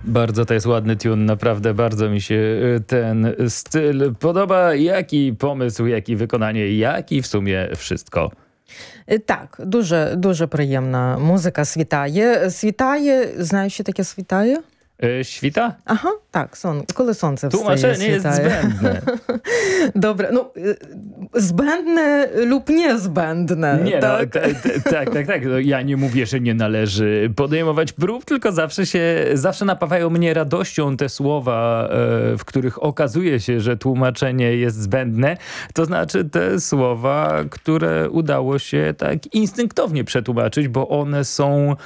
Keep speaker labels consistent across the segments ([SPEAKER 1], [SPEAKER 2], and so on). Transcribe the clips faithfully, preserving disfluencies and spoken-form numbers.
[SPEAKER 1] Bardzo to jest ładny tune, naprawdę bardzo mi się y, ten styl podoba. Jaki pomysł, jaki wykonanie, jaki w sumie wszystko.
[SPEAKER 2] Так, дуже, дуже приємна музика. Світає. Світає, знаєш, що таке світає?
[SPEAKER 1] Y, świta?
[SPEAKER 2] Ага, так, сон, коли сонце встає,
[SPEAKER 1] Tłumaczenie jest
[SPEAKER 2] світає.
[SPEAKER 1] zbędne.
[SPEAKER 2] Добре, ну, е, збендне lub niezbędne,
[SPEAKER 1] Nie,
[SPEAKER 2] tak?
[SPEAKER 1] no, t, t, tak, tak, tak. No, ja nie mówię, że nie należy podejmować prób, tylko zawsze się, zawsze napawają mnie radością te słowa, e, w których okazuje się, że tłumaczenie jest zbędne. To znaczy te słowa, które udało się tak instynktownie przetłumaczyć, bo one są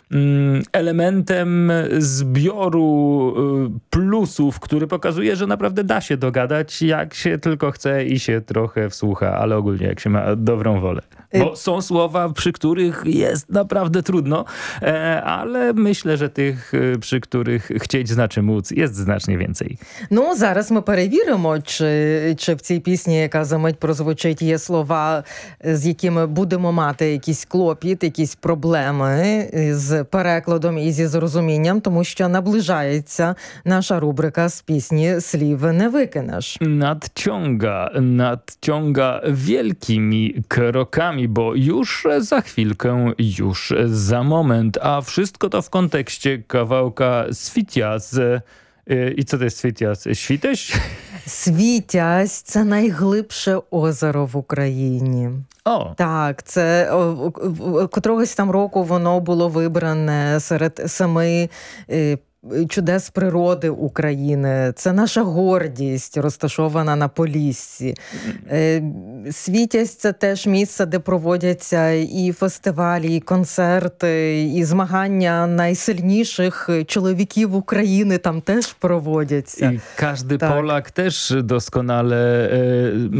[SPEAKER 1] elementem zbioru plusów, który pokazuje, że naprawdę da się dogadać, jak się tylko chce i się trochę wsłucha, ale ogólnie jak się ma dobrą wolę. Bo są słowa, przy których jest naprawdę trudno, ale myślę, że tych, przy których chcieć znaczy móc, jest znacznie więcej.
[SPEAKER 2] Ну, зараз ми перевіримо, чи, чи в цій пісні, яка за мить прозвучить, є слова, з якими будемо мати якийсь клопіт, якісь проблеми з перекладом і зі зрозумінням, тому що наближається наша рубрика з пісні «Слів не викинеш».
[SPEAKER 1] Nadciąga, nadciąga wielkimi krokami, bo już za chwilkę, już za moment, a wszystko to w kontekście kawałka Svitjaz. I co to jest Svitjaz? Świteś?
[SPEAKER 2] Світязь – це найглибше озеро в Україні.
[SPEAKER 1] О.
[SPEAKER 2] Так, це о, о, котрогось там року воно було вибране серед семи е, чудес природи України. Це наша гордість, розташована на Поліссі. Е, Світязь – це теж місце, де проводяться і фестивалі, і концерти, і змагання найсильніших чоловіків України там теж проводяться.
[SPEAKER 1] I każdy
[SPEAKER 2] Tak.
[SPEAKER 1] Polak też doskonale